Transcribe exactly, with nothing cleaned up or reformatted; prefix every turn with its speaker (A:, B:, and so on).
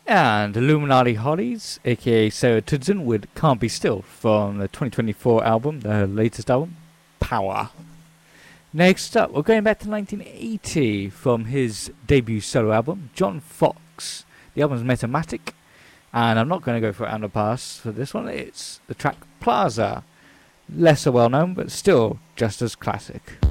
A: And Illuminati Hollies, aka Sarah Tudson, with Can't Be Still from the twenty twenty-four album, their latest album, Power. Next up, we're going back to nineteen eighty from his debut solo album, John Fox. The album's Metamatic, and I'm not going to go for Underpass for this one. It's the track Plaza. Lesser well known, but still just as classic.